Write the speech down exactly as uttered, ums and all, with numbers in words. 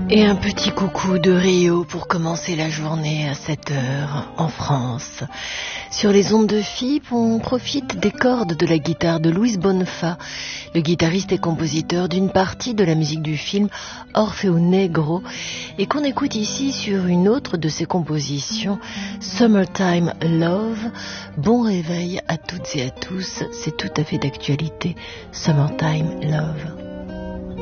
Et un petit coucou de Rio pour commencer la journée à sept heures en France. Sur les ondes de F I P, on profite des cordes de la guitare de Luis Bonfa, le guitariste et compositeur d'une partie de la musique du film Orfeo Negro, et qu'on écoute ici sur une autre de ses compositions, Summertime Love. Bon réveil à toutes et à tous, c'est tout à fait d'actualité, Summertime Love.